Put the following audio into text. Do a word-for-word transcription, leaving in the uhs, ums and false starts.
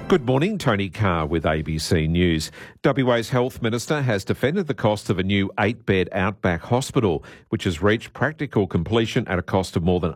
Good morning, Tony Carr with A B C News. W A's Health Minister has defended the cost of a new eight-bed Outback hospital, which has reached practical completion at a cost of more than